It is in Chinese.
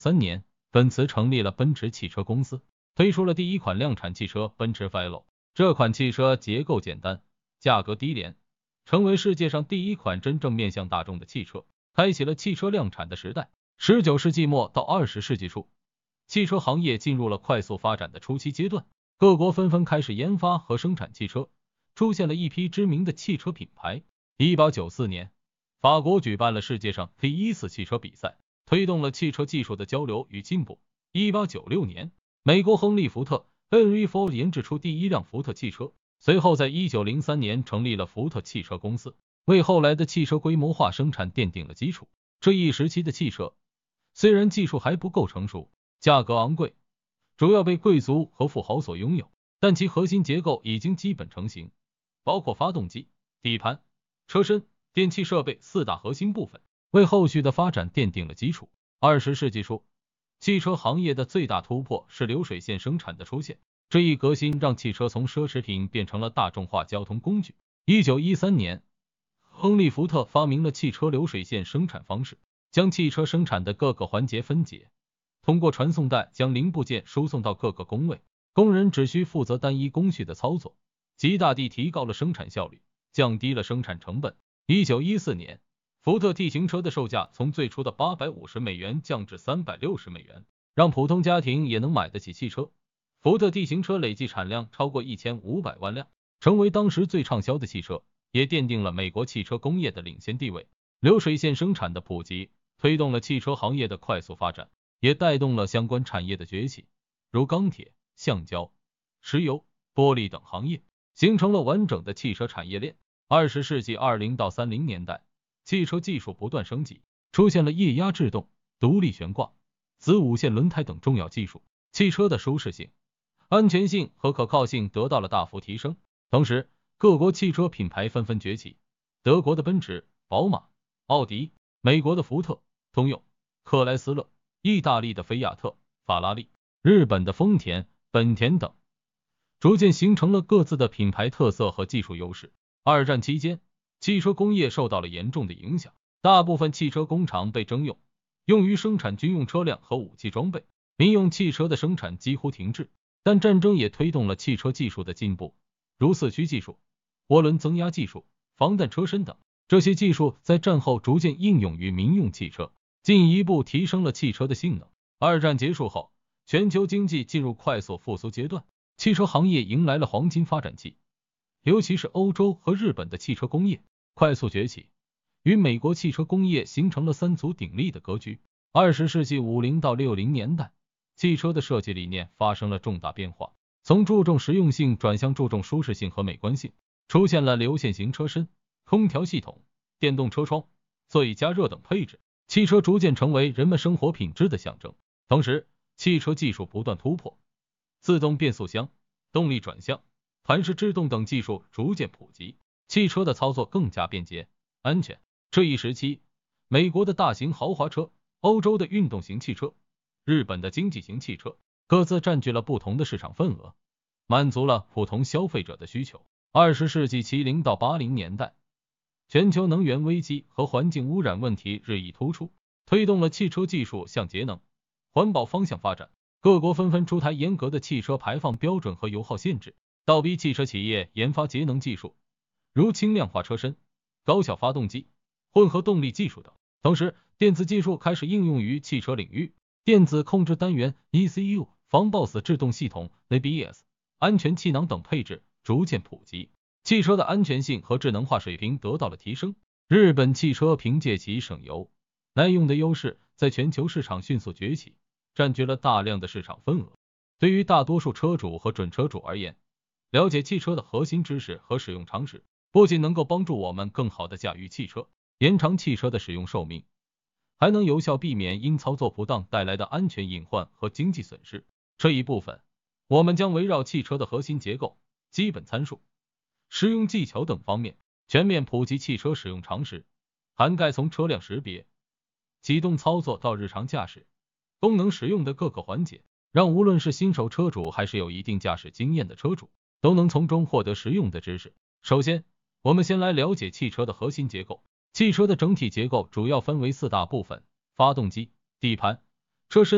3年，奔驰成立了奔驰汽车公司，推出了第一款量产汽车奔驰 Velo。这款汽车结构简单，价格低廉，成为世界上第一款真正面向大众的汽车，开启了汽车量产的时代。19世纪末到20世纪初，汽车行业进入了快速发展的初期阶段，各国纷纷开始研发和生产汽车，出现了一批知名的汽车品牌。1894年，法国举办了世界上第一次汽车比赛，推动了汽车技术的交流与进步。1896年，美国亨利·福特 Henry Ford 研制出第一辆福特汽车，随后在1903年成立了福特汽车公司，为后来的汽车规模化生产奠定了基础。这一时期的汽车虽然技术还不够成熟，价格昂贵，主要被贵族和富豪所拥有，但其核心结构已经基本成型，包括发动机、底盘、车身、电气设备4大核心部分，为后续的发展奠定了基础。20世纪初，汽车行业的最大突破是流水线生产的出现，这一革新让汽车从奢侈品变成了大众化交通工具。1913年，亨利·福特发明了汽车流水线生产方式，将汽车生产的各个环节分解，通过传送带将零部件输送到各个工位，工人只需负责单一工序的操作，极大地提高了生产效率，降低了生产成本。1914年，福特 T 型车的售价从最初的850美元降至360美元，让普通家庭也能买得起汽车。福特 T 型车累计产量超过1500万辆，成为当时最畅销的汽车，也奠定了美国汽车工业的领先地位。流水线生产的普及，推动了汽车行业的快速发展，也带动了相关产业的崛起，如钢铁、橡胶、石油、玻璃等行业，形成了完整的汽车产业链。20世纪20到30年代，汽车技术不断升级，出现了液压制动、独立悬挂、子午线轮胎等重要技术，汽车的舒适性、安全性和可靠性得到了大幅提升。同时，各国汽车品牌纷纷崛起，德国的奔驰、宝马、奥迪，美国的福特、通用、克莱斯勒，意大利的菲亚特、法拉利，日本的丰田、本田等，逐渐形成了各自的品牌特色和技术优势。二战期间，汽车工业受到了严重的影响，大部分汽车工厂被征用，用于生产军用车辆和武器装备，民用汽车的生产几乎停滞。但战争也推动了汽车技术的进步，如四驱技术、涡轮增压技术、防弹车身等，这些技术在战后逐渐应用于民用汽车，进一步提升了汽车的性能。二战结束后，全球经济进入快速复苏阶段，汽车行业迎来了黄金发展期，尤其是欧洲和日本的汽车工业快速崛起，与美国汽车工业形成了三足鼎立的格局。20世纪50到60年代，汽车的设计理念发生了重大变化，从注重实用性转向注重舒适性和美观性，出现了流线型车身、空调系统、电动车窗、座椅加热等配置，汽车逐渐成为人们生活品质的象征。同时，汽车技术不断突破，自动变速箱、动力转向、盘式制动等技术逐渐普及，汽车的操作更加便捷、安全。这一时期，美国的大型豪华车、欧洲的运动型汽车、日本的经济型汽车各自占据了不同的市场份额，满足了不同消费者的需求。20世纪70到80年代，全球能源危机和环境污染问题日益突出，推动了汽车技术向节能、环保方向发展。各国纷纷出台严格的汽车排放标准和油耗限制，倒逼汽车企业研发节能技术，如轻量化车身、高效发动机、混合动力技术等。同时，电子技术开始应用于汽车领域，电子控制单元 ECU、防抱死制动系统 ABS、安全气囊等配置逐渐普及，汽车的安全性和智能化水平得到了提升。日本汽车凭借其省油、耐用的优势，在全球市场迅速崛起，占据了大量的市场份额。对于大多数车主和准车主而言，了解汽车的核心知识和使用常识，不仅能够帮助我们更好地驾驭汽车，延长汽车的使用寿命，还能有效避免因操作不当带来的安全隐患和经济损失。这一部分，我们将围绕汽车的核心结构、基本参数、使用技巧等方面，全面普及汽车使用常识，涵盖从车辆识别、启动操作到日常驾驶、功能使用的各个环节，让无论是新手车主还是有一定驾驶经验的车主，都能从中获得实用的知识。首先，我们先来了解汽车的核心结构。汽车的整体结构主要分为4大部分：发动机、底盘、车身